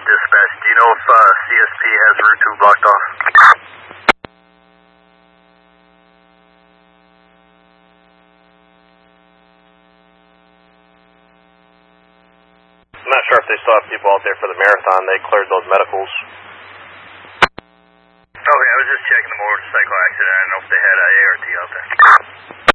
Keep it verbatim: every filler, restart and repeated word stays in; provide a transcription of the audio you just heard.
dispatch. Do you know if uh, C S P has Route two blocked off? I'm not sure if they still have people out there for the marathon. They cleared those medicals. Okay, I was just checking the motorcycle accident. I don't know if they had I A R T out there.